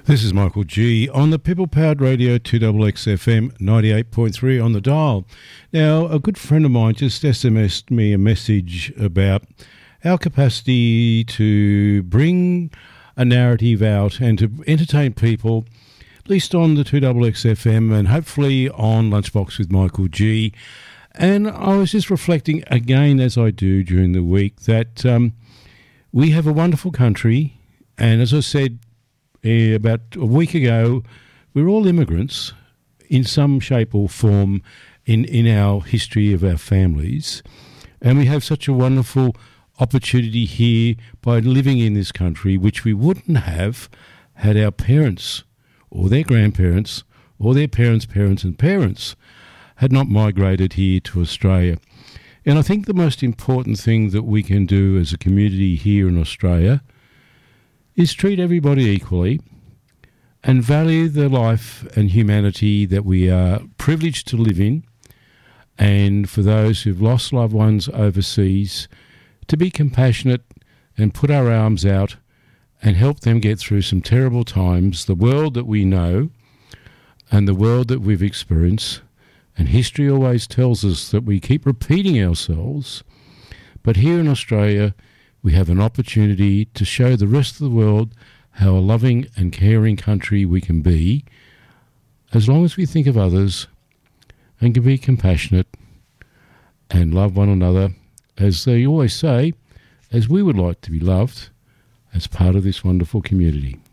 This is Michael G on the People Powered Radio 2XXFM 98.3 on the dial. Now, a good friend of mine just SMS'd me a message about our capacity to bring a narrative out and to entertain people, at least on the 2XXFM and hopefully on Lunchbox with Michael G. And I was just reflecting again, as I do during the week, that we have a wonderful country, and as I said about a week ago, we're all immigrants in some shape or form in our history of our families, and we have such a wonderful opportunity here by living in this country, which we wouldn't have had our parents or their grandparents or their parents' parents and parents had not migrated here to Australia. And I think the most important thing that we can do as a community here in Australia is treat everybody equally and value the life and humanity that we are privileged to live in. And for those who've lost loved ones overseas, to be compassionate and put our arms out and help them get through some terrible times. The world that we know and the world that we've experienced, and history always tells us that we keep repeating ourselves, but here in Australia we have an opportunity to show the rest of the world how a loving and caring country we can be, as long as we think of others and can be compassionate and love one another, as they always say, as we would like to be loved as part of this wonderful community.